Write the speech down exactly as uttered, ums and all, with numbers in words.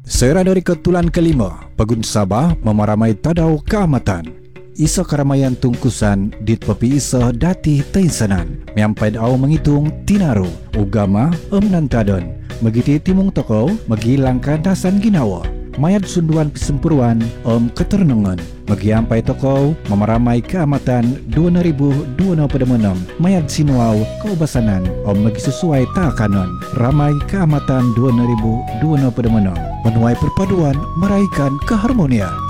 Serah dari ketulan kelima, Pegun Sabah memaramai tadau keamatan. Isa keramaian tungkusan dit pepi isa dati teinsanan. Meampai dau menghitung tinaru, ugama em nantadon. Megiti timung toko, megilangkan dasan ginawa. Mayat sunduan pisempuruan om keternengan. Megiampai toko memaramai keamatan dua ribu dua puluh enam. Mayat sinuau kaubasanan om megi sesuai takanon. Ramai keamatan dua ribu dua puluh enam. Menuai perpaduan meraihkan keharmonian.